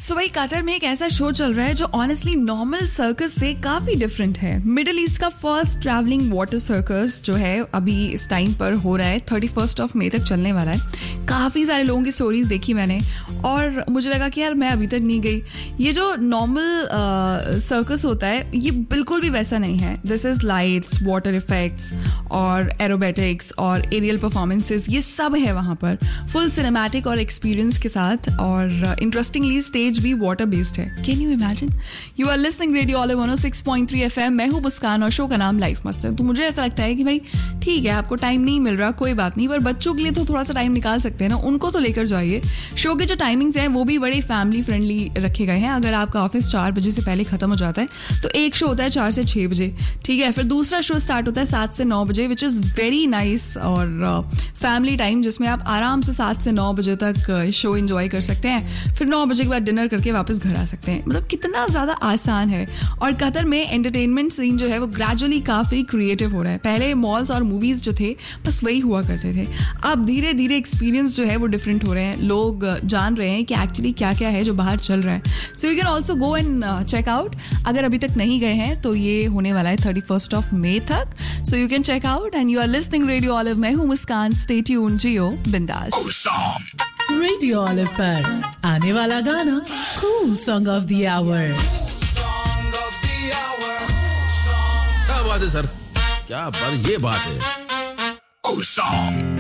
सो भाई कतर में एक ऐसा शो चल रहा है जो ऑनेस्टली नॉर्मल सर्कस से काफी डिफरेंट है। मिडिल ईस्ट का फर्स्ट ट्रैवलिंग वाटर सर्कस जो है अभी इस टाइम पर हो रहा है, 31 मई तक चलने वाला है। काफी सारे लोगों की स्टोरीज देखी मैंने और मुझे लगा कि यार मैं अभी तक नहीं गई। ये जो नॉर्मल सर्कस होता है ये बिल्कुल भी वैसा नहीं है। This is lights, water effects और एरोबेटिक्स और एरियल परफॉर्मेंसेस, ये सब है वहाँ पर फुल सिनेमैटिक और एक्सपीरियंस के साथ। और इंटरेस्टिंगली स्टेज भी वाटर बेस्ड है। Can you imagine? You are listening radio olive 106.3 FM। मैं हूँ मुस्कान और शो का नाम लाइफ मस्त है। तो मुझे ऐसा लगता है कि भाई ठीक है, आपको टाइम नहीं मिल रहा, कोई बात नहीं, पर बच्चों के लिए तो थोड़ा सा टाइम निकाल सकते हैं ना, उनको तो लेकर जाइए। शो के जो टाइमिंग्स हैं वो भी बड़े फैमिली फ्रेंडली रखे गए हैं। अगर आपका ऑफिस 4 बजे से पहले खत्म हो जाता है तो एक शो होता है 4 से 6 बजे, ठीक है। फिर दूसरा शो स्टार्ट होता है 7 से 9 बजे, विच इज़ वेरी नाइस और फैमिली टाइम, जिसमें आप आराम से 7 से 9 बजे तक शो एंजॉय कर सकते हैं। फिर 9 बजे के बाद डिनर करके वापस घर आ सकते हैं। मतलब कितना ज़्यादा आसान है। और कतर में एंटरटेनमेंट सीन जो है वो ग्रेजुअली काफ़ी क्रिएटिव हो रहा है। पहले मॉल्स और मूवीज़ जो थे बस वही हुआ करते थे, अब धीरे धीरे एक्सपीरियंस जो है वो डिफरेंट हो रहे हैं। लोग जान रहे हैं कि एक्चुअली क्या क्या है जो बाहर चल रहा है। So you can also go and check out. अगर अभी तक नहीं गए हैं तो ये होने वाला है 31 मई तक। So you can check out and you are listening radio olive. मैं हूँ मुस्कान। स्टे ट्यून्ड, जियो बिंदास। रेडियो ऑलिव पर आने वाला गाना cool song of the our. क्या बात है सर, क्या बात, ये बात है।